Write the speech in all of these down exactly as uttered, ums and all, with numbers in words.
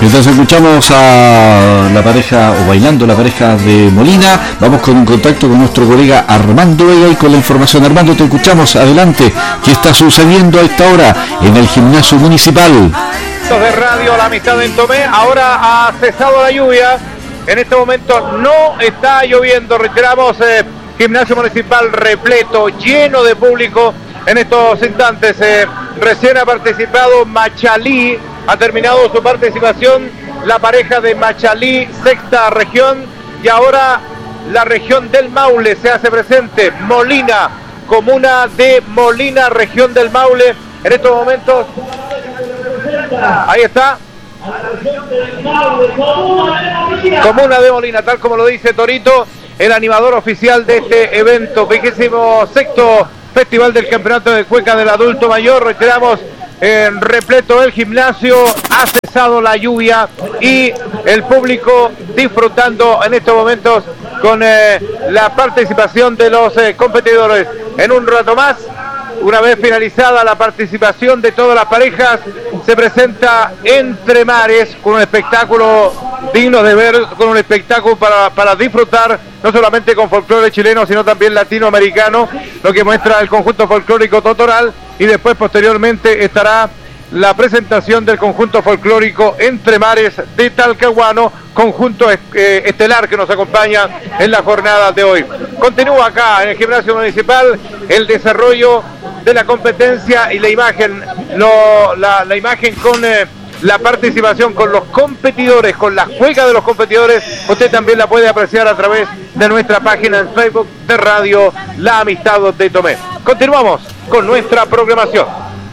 Mientras escuchamos a la pareja, o bailando la pareja de Molina, vamos con un contacto con nuestro colega Armando Vega y con la información. Armando, te escuchamos, adelante. ¿Qué está sucediendo a esta hora en el gimnasio municipal? De radio, la amistad en Tomé, ahora ha cesado la lluvia, en este momento no está lloviendo, reiteramos, eh, gimnasio municipal repleto, lleno de público en estos instantes. Eh, recién ha participado Machalí, ha terminado su participación la pareja de Machalí, sexta región, y ahora la región del Maule se hace presente. Molina, comuna de Molina, región del Maule, en estos momentos, ahí está, comuna de Molina, tal como lo dice Torito, el animador oficial de este evento, vigésimo sexto Festival del Campeonato de Cueca del Adulto Mayor. Reiteramos, en repleto el gimnasio, ha cesado la lluvia y el público disfrutando en estos momentos con eh, la participación de los eh, competidores. En un rato más, una vez finalizada la participación de todas las parejas, se presenta Entre Mares con un espectáculo digno de ver, con un espectáculo para, para disfrutar, no solamente con folclore chileno, sino también latinoamericano, lo que muestra el conjunto folclórico Totoral, y después posteriormente estará la presentación del conjunto folclórico Entre Mares de Talcahuano, conjunto eh, estelar que nos acompaña en la jornada de hoy. Continúa acá en el gimnasio municipal el desarrollo de la competencia y la imagen, lo, la, la imagen con eh, la participación con los competidores, con la juega de los competidores. Usted también la puede apreciar a través de nuestra página en Facebook de Radio La Amistad de Tomé. Continuamos con nuestra programación.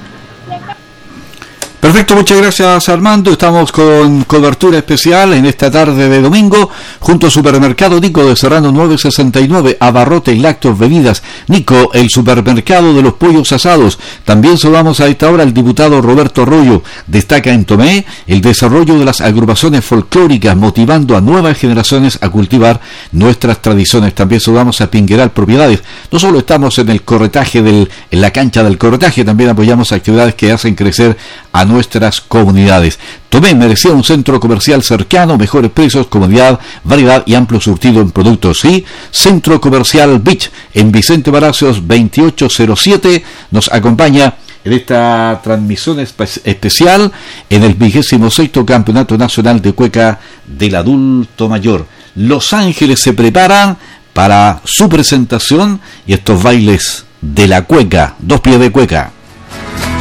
Perfecto, muchas gracias Armando. Estamos con cobertura especial en esta tarde de domingo junto a Supermercado Nico de Serrano nueve sesenta y nueve, abarrotes, lácteos, bebidas. Nico, el supermercado de los pollos asados. También saludamos a esta hora al diputado Roberto Arroyo. Destaca en Tomé el desarrollo de las agrupaciones folclóricas, motivando a nuevas generaciones a cultivar nuestras tradiciones. También saludamos a Pingueral Propiedades. No solo estamos en el corretaje, del, en la cancha del corretaje, también apoyamos actividades que hacen crecer a nuestras comunidades. Tomé merecía un centro comercial cercano, mejores precios, comodidad, variedad y amplio surtido en productos. Sí, Centro Comercial Beach en Vicente Palacios veintiocho cero siete nos acompaña en esta transmisión espe- especial en el vigésimo sexto Campeonato Nacional de Cueca del Adulto Mayor. Los Ángeles se preparan para su presentación y estos bailes de la cueca, dos pies de cueca.